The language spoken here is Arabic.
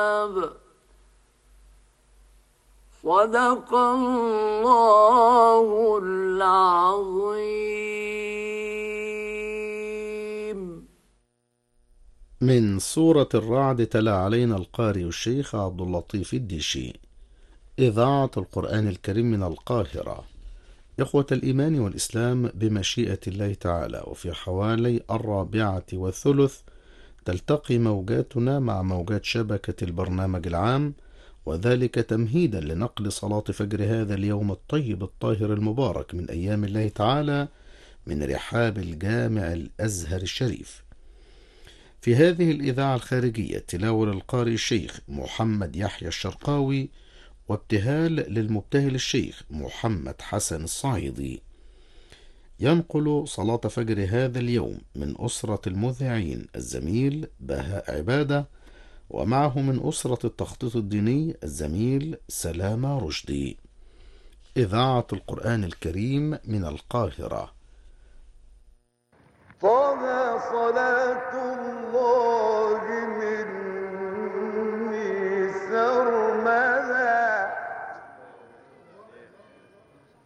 صدق الله العظيم. من سورة الرعد تلا علينا القارئ الشيخ عبد اللطيف الديشي. إذاعة القرآن الكريم من القاهرة. إخوة الإيمان والإسلام، بمشيئة الله تعالى وفي حوالي 4:03 تلتقي موجاتنا مع موجات شبكة البرنامج العام، وذلك تمهيدا لنقل صلاة فجر هذا اليوم الطيب الطاهر المبارك من أيام الله تعالى من رحاب الجامع الأزهر الشريف. في هذه الإذاعة الخارجية تلاوة للقارئ الشيخ محمد يحيى الشرقاوي، وابتهال للمبتهل الشيخ محمد حسن الصعيدي. ينقل صلاة فجر هذا اليوم من أسرة المذيعين الزميل بهاء عبادة، ومعه من أسرة التخطيط الديني الزميل سلامة رشدي. إذاعة القرآن الكريم من القاهرة. طه صلاة الله من